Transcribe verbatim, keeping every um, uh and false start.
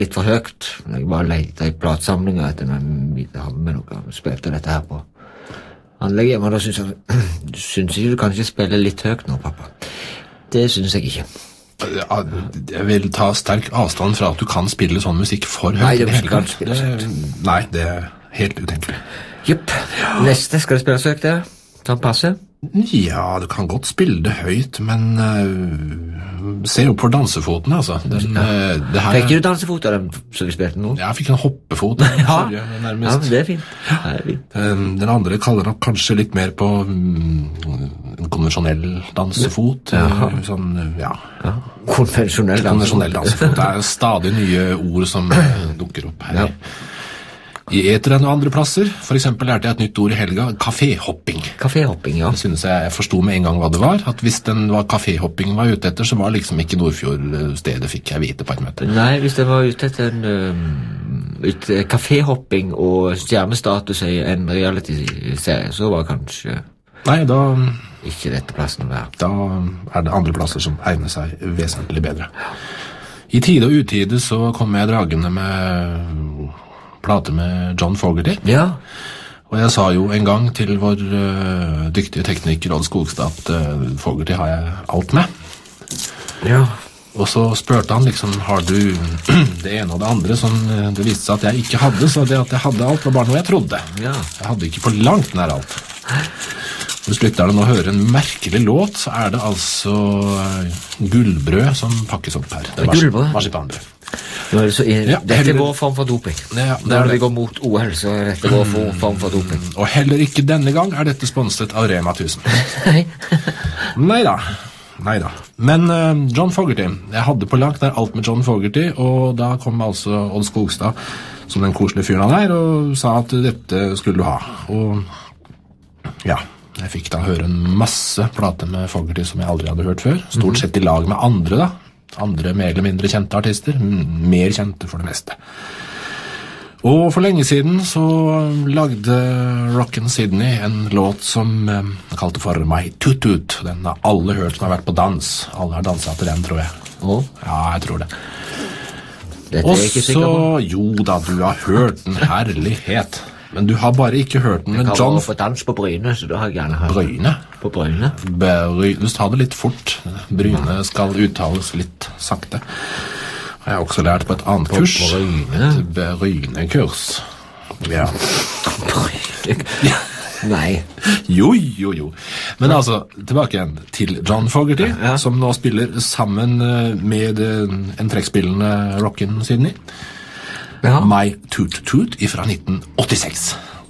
litt for høyt. Jeg bare lette i platsamlinger etter når jeg hadde med noe og spilte dette her på anlegget. Men da synes jeg, synes ikke du kan ikke spille litt høyt nå, pappa. Det synes jeg ikke. Jeg vil ta sterk avstand fra at du kan spille sånn musikk for høyt. Nei, det vil ikke kan spille det, Nei, det er helt utenkelig. Jupp. Neste, skal det spille høyt der? Sånn passe? Ja, du kan godt spille det høyt, men uh, se opp for dansefoten, altså. Den, ja. uh, det her... Fikk du dansefot av dem som vi spilte nå? Ja, jeg fikk en hoppefot. ja. Forrige, ja, men det er fint. Ja, det er fint. Um, den andre kaller nok kanskje litt mer på um, en konvensjonell dansefot. Ja. Uh, sånn, ja. ja. Konvensjonell dansefot. Konvensjonell dansefot. Det er stadig nye ord som uh, dukker opp her. Ja. I eteren og andre plasser, for eksempel lærte jeg et nytt ord i helga, kaféhopping. Kaféhopping, ja. Det synes jeg, jeg forstod med en gang hva det var, at hvis den var kaféhopping var ute etter, så var liksom ikke Nordfjord stedet, fikk jeg vite på et møte. Nei, hvis det var ute etter en um, ut, kaféhopping og stjernestatus i en reality-serie, så var kanskje... Nei, da... Ikke dette plassen å være. Da er det andre plasser som egner seg vesentlig bedre. I tide og utide så kom jeg dragende med... plate med John Fogerty. Ja. Og jeg sa jo en gang til vår uh, dyktige tekniker Odd Skogstad at uh, Fogerty har jeg alt med. Ja. Og så spørte han liksom, har du det ene og det andre som uh, det viste seg at jeg ikke hadde, så det at jeg hadde alt var bare noe jeg trodde. Ja. Jeg hadde ikke på langt nær alt. Hvis lytterne nå hører en merkelig låt, så er det altså uh, gullbrød som pakkes opp her. Det er gullbrød? Marsipanbrød. Så i, ja, dette heller, er vår form for doping. Ja, det Når det. vi går mot O L, så er dette vår mm, form for doping. Og heller ikke denne gang er dette sponset av Rema tusen. Nei. Neida. Neida. Men uh, John Fogerty, jeg hadde på langt der alt med John Fogerty, og da kom altså Odd Skogstad, som den koselige fyren han er, og sa at dette skulle du ha. Og ja, jeg fikk da høre en masse plater med Fogerty som jeg aldri hadde hørt før. Stort sett i lag med andre da. Andre mer eller mindre kjente artister, mer kjente for det meste. Og for lenge siden så lagde Rockin' Sydney en låt som eh, kalte for My Toot Toot. Den har alle hørt som har vært på dans. Alle har danset til den, tror jeg. Oh. Ja, jeg tror det. Dette er jeg ikke sikker på. Og så, jo da, du har hørt den, herlighet. Men du har bare ikke hørt den med John... Jeg John... kan få dans på Bryne, så da har jeg gjerne hørt Bryne? På Bryne? Bry... Du tar det litt fort. Bryne skal uttales litt sakte. Jeg har også lært på et annet på kurs. Bryne? Et Bryne-kurs. Ja. Bryne? Nei. Jo, jo, jo. Men altså, tilbake igjen til John Fogerty, ja. Som nå spiller sammen med en trekkspillende Rockin' Sydney. Ja. My Toot Toot ifra nitten åttiseks.